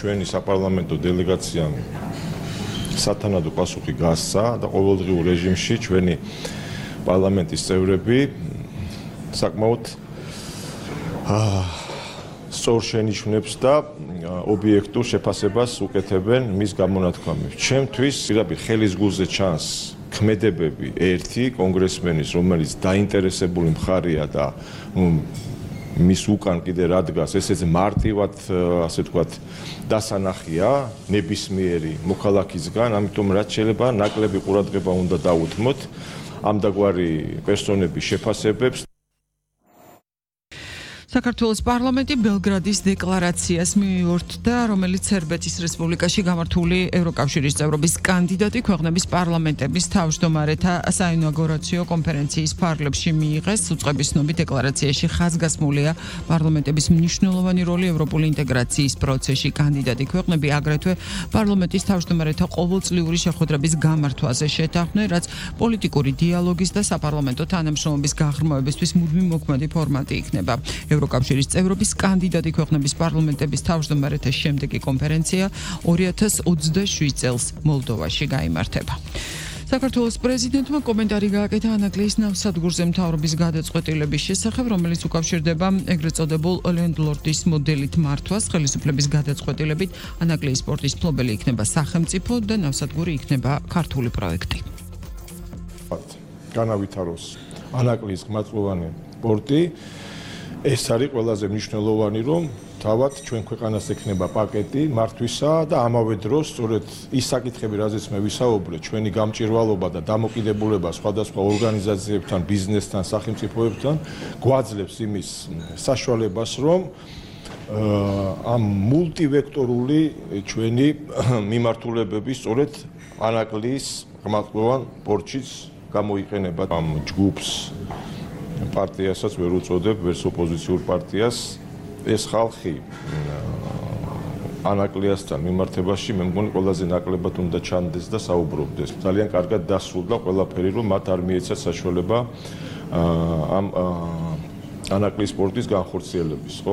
ჩვენი საპარლამენტო დელეგაციამ სათანადო პასუხი გასცა და ყოველდღიურ რეჟიმში ჩვენი პარლამენტის წევრები საკმაოდ სწორ შენიშვნებს და ობიექტურ შეფასებას უკეთებენ მის გამონათქვამებს. ჩემთვის პირდაპირ ხელის გულზე ჩანს ქმედებები ერთი კონგრესმენის, რომელიც დაინტერესებული მხარეა და მის უკან კიდე რა დგას, ესეც მარტივად, ასე ვთქვათ, დასანახია ნებისმიერი მოქალაქისგან, ამიტომ რაც შეიძლება ნაკლები ყურადღება უნდა დაუთმოთ ამდაგვარი პერსონების შეფასებებს. საქართველოს პარლამენტი ბელგრადის დეკლარაციას მიუერთდა, რომელიც სერბეთის რესპუბლიკაში გამართული ევროკავშირის წევრობის კანდიდატი ქვეყნების პარლამენტების თავმჯდომარეთა საინაუგურაციო კონფერენციის ფარგლებში მიიღეს. უწყების ცნობით დეკლარაციაში ხაზგასმულია პარლამენტების მნიშვნელოვანი როლი ევროპული ინტეგრაციის პროცესში. კანდიდატი ქვეყნები აგრეთვე პარლამენტის თავმჯდომარეთა ყოველწლიური შეხვედრების გამართვაზე შეთანხმდნენ, რაც პოლიტიკური დიალოგის და საპარლამენტო თანამშრომლობის გაღრმავებისთვის მუდმივ მოქმედი ფორმატი იქნება. ევროკავშირის წევრობის კანდიდატი ქვეყნების პარლამენტების თავმჯდომარეთა შემდეგი კონფერენცია 2027 წელს მოლდოვაში გაიმართება. საქართველოს პრეზიდენტმა კომენტარი გააკეთა ანაკლიის ნავსადგურზე მთავრობის გადაწყვეტილების შესახებ, რომელიც უკავშირდება ეგრეთ წოდებულ ლენდლორდის მოდელით მართვას. ხელისუფლების გადაწყვეტილებით ანაკლიის პორტის მფლობელი იქნება სახელმწიფო და ნავსადგური იქნება ქართული პროექტი. განავითაროს ანაკლიის ღმერთლოვანი პორტი. ეს არის ყველაზე მნიშვნელოვანი, რომ თავად ჩვენ ქვეყანას ექნება პაკეტი მართვისა და ამავე დროს სწორედ ის საკითხები, რაზეც მე ვისაუბრე, ჩვენი გამჭირვალობა და დამოკიდებულება სხვადასხვა ორგანიზაციებთან, ბიზნესთან, სახელმწიფოებთან გვაძლევს იმის საშუალებას, რომ ამ მულტივექტორული ჩვენი მიმართულებები სწორედ ანაკლიის ღმერთლოვან პორტშიც გამოიყენება. ამ ჯგუფს პარტიასაც ვერ უწოდებ, ვერც ოპოზიციურ პარტიას, ეს ხალხი ანაკლიასთან მიმართებაში მე მგონი ყველაზე ნაკლებად უნდა ჩანდეს და საუბრობდეს. ძალიან კარგად დასრულდა ყველაფერი, რომ მათ არ მიეცათ საშუალება ამ ანაკლიის პორტის განხორციელების, ხო?